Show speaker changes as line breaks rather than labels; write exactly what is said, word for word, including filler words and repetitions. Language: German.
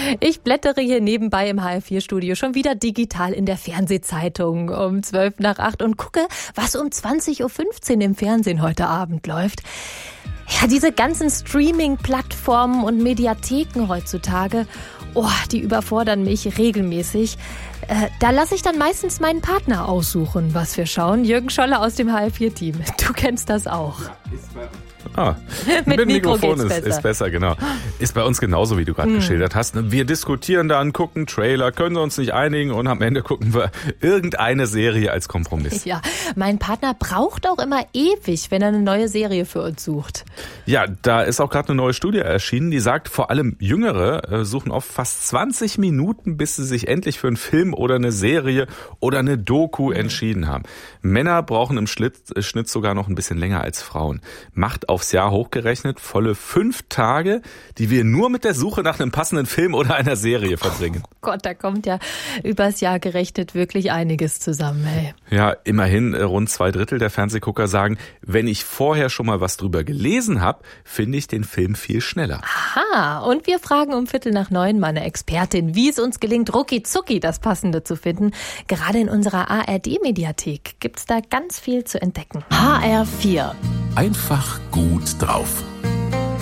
Ich blättere hier nebenbei im H R vier Studio schon wieder digital in der Fernsehzeitung um zwölf nach acht und gucke, was um zwanzig Uhr fünfzehn im Fernsehen heute Abend läuft. Ja, diese ganzen Streaming-Plattformen und Mediatheken heutzutage, oh, die überfordern mich regelmäßig. Äh, da lasse ich dann meistens meinen Partner aussuchen, was wir schauen. Jürgen Scholle aus dem H R vier Team. Du kennst das auch.
Ja, ist bei Ah,
mit, mit Mikro
Mikrofon ist
besser.
ist besser, genau. Ist bei uns genauso, wie du gerade hm. geschildert hast. Wir diskutieren dann, gucken Trailer, können uns nicht einigen und am Ende gucken wir irgendeine Serie als Kompromiss.
Ja, mein Partner braucht auch immer ewig, wenn er eine neue Serie für uns sucht.
Ja, da ist auch gerade eine neue Studie erschienen, die sagt, vor allem Jüngere äh, suchen oft fast zwanzig Minuten, bis sie sich endlich für einen Film oder eine Serie oder eine Doku entschieden haben. Männer brauchen im Schnitt, äh, Schnitt sogar noch ein bisschen länger als Frauen. Macht aufs Jahr hochgerechnet volle fünf Tage, die wir nur mit der Suche nach einem passenden Film oder einer Serie verbringen.
Oh Gott, da kommt ja übers Jahr gerechnet wirklich einiges zusammen, hey.
Ja, immerhin rund zwei Drittel der Fernsehgucker sagen, wenn ich vorher schon mal was drüber gelesen habe, finde ich den Film viel schneller.
Aha, und wir fragen um Viertel nach neun meine Expertin, wie es uns gelingt, rucki zucki das Passende zu finden. Gerade in unserer A R D-Mediathek gibt's da ganz viel zu entdecken.
H R vier.
Einfach gut drauf.